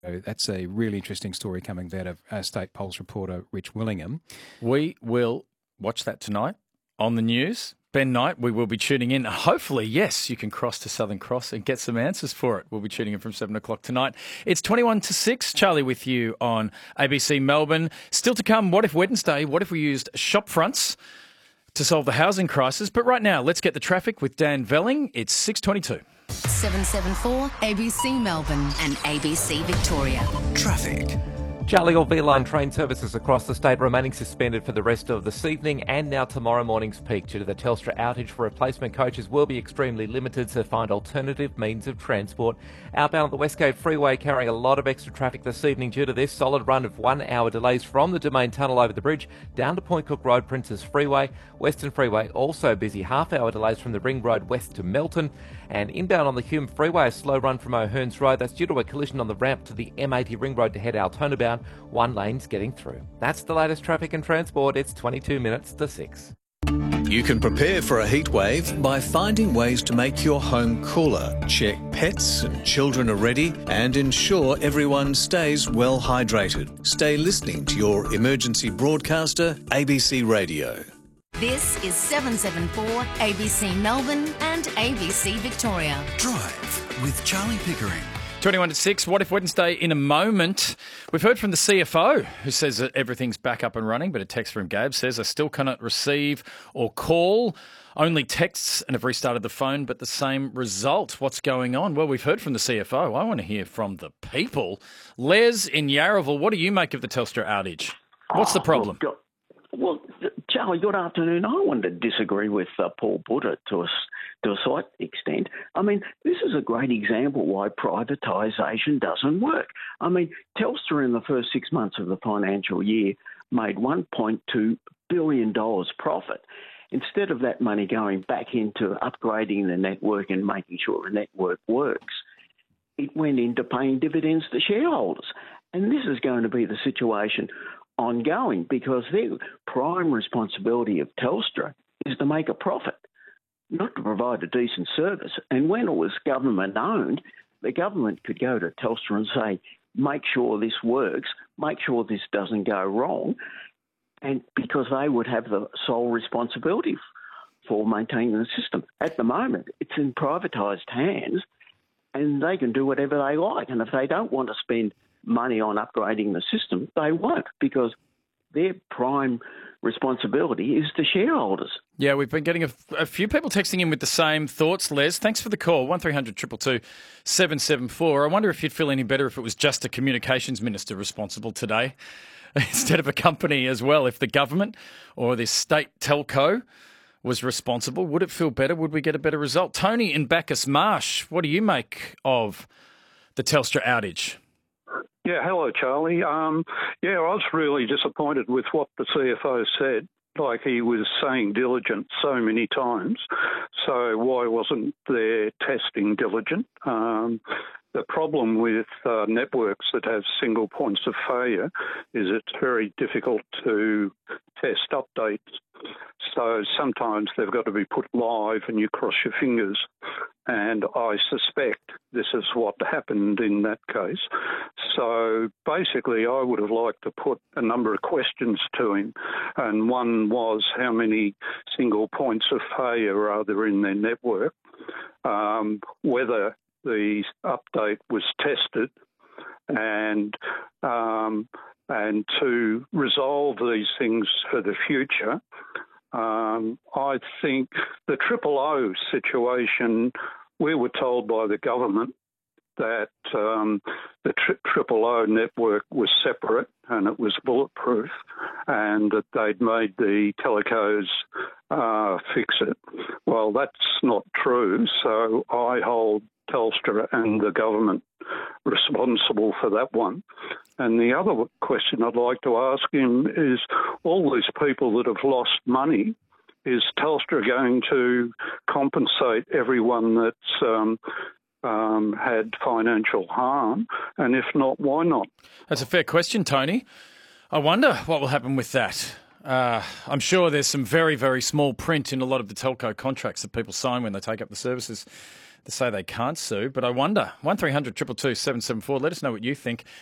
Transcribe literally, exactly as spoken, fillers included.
That's a really interesting story coming out of uh, State Polls reporter Rich Willingham. We will watch that tonight on the news. Ben Knight, we will be tuning in. Hopefully, yes, you can cross to Southern Cross and get some answers for it. We'll be tuning in from seven o'clock tonight. It's twenty-one to six. Charlie with you on A B C Melbourne. Still to come, what if Wednesday, what if we used shop fronts to solve the housing crisis? But right now, let's get the traffic with Dan Velling. It's six twenty-two. seven seven four A B C Melbourne and A B C Victoria. Traffic. Charlie or V-Line train services across the state remaining suspended for the rest of this evening and now tomorrow morning's peak due to the Telstra outage. For replacement coaches will be extremely limited, so find alternative means of transport. Outbound at the Westgate Freeway carrying a lot of extra traffic this evening due to this solid run of one hour delays from the Domain Tunnel over the bridge down to Point Cook Road, Princes Freeway. Western Freeway also busy, half hour delays from the Ring Road west to Melton. And inbound on the Hume Freeway, a slow run from O'Hearns Road. That's due to a collision on the ramp to the M eighty Ring Road to head Altona bound. One lane's getting through. That's the latest traffic and transport. It's twenty-two minutes to six. You can prepare for a heat wave by finding ways to make your home cooler. Check pets and children are ready and ensure everyone stays well hydrated. Stay listening to your emergency broadcaster, A B C Radio. This is seven seven four A B C Melbourne and A B C Victoria. Drive with Charlie Pickering. twenty-one to six, what if Wednesday in a moment? We've heard from the C F O who says that everything's back up and running, but a text from Gab says, I still cannot receive or call, only texts and have restarted the phone, but the same result. What's going on? Well, we've heard from the C F O. I want to hear from the people. Les in Yarraville, what do you make of the Telstra outage? What's the problem? Oh, well, Charlie, good afternoon. I wanted to disagree with uh, Paul Butter to a, to a slight extent. I mean, this is a great example why privatisation doesn't work. I mean, Telstra in the first six months of the financial year made one point two billion dollars profit. Instead of that money going back into upgrading the network and making sure the network works, it went into paying dividends to shareholders. And this is going to be the situation ongoing because the prime responsibility of Telstra is to make a profit, not to provide a decent service. And when it was government-owned, the government could go to Telstra and say, make sure this works, make sure this doesn't go wrong, and because they would have the sole responsibility for maintaining the system. At the moment, it's in privatised hands, and they can do whatever they like. And if they don't want to spend money on upgrading the system, they won't, because their prime responsibility is the shareholders. Yeah, we've been getting a, a few people texting in with the same thoughts, Les. Thanks for the call, one three hundred two two two seven seven four. I wonder if you'd feel any better if it was just a communications minister responsible today instead of a company as well. If the government or this state telco was responsible, would it feel better? Would we get a better result? Tony in Bacchus Marsh, what do you make of the Telstra outage? Yeah, hello, Charlie. Um, yeah, I was really disappointed with what the C F O said. Like, he was saying diligent so many times. So why wasn't their testing diligent? Um, the problem with uh, networks that have single points of failure is it's very difficult to test updates. So sometimes they've got to be put live and you cross your fingers. And I suspect this is what happened in that case. So basically, I would have liked to put a number of questions to him. And one was, how many single points of failure are there in their network? Um, whether the update was tested, and um, and to resolve these things for the future. Um, I think the Triple O situation, we were told by the government that um, the tri- Triple O network was separate and it was bulletproof, and that they'd made the telecos uh, fix it. Well, that's not true, so I hold Telstra and the government responsible for that one. And the other question I'd like to ask him is, all these people that have lost money, is Telstra going to compensate everyone that's um, um, had financial harm? And if not, why not? That's a fair question, Tony. I wonder what will happen with that. Uh, I'm sure there's some very, very small print in a lot of the telco contracts that people sign when they take up the services They say they can't sue, but I wonder. one three hundred two two two seven seven four. Let us know what you think.